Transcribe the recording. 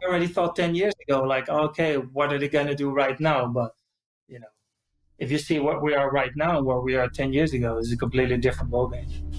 I already thought 10 years ago, like, okay, what are they going to do right now? But, you know, if you see what we are right now, where we are 10 years ago, is a completely different ballgame.